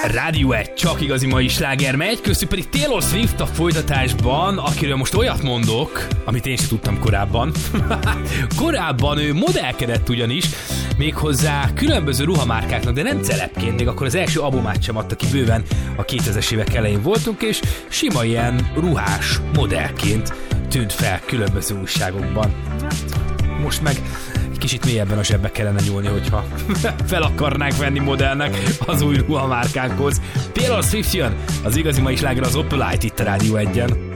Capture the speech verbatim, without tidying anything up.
Rádió egy csak igazi mai sláger megy, köztük pedig Taylor Swift a folytatásban, akiről most olyat mondok, amit én sem tudtam korábban. Korábban ő modellkedett ugyanis, méghozzá különböző ruhamárkáknak, de nem celebként, még akkor az első albumát sem adta ki, bőven a kétezres évek elején voltunk, és sima ilyen ruhás modellként tűnt fel különböző újságokban. Most meg kicsit mélyebben a zsebbe kellene nyúlni, hogyha fel akarnánk venni modellnek az új ruhamárkánkhoz. Taylor Swift jön, az igazi mai sláger az Opalite itt a Rádió egyen.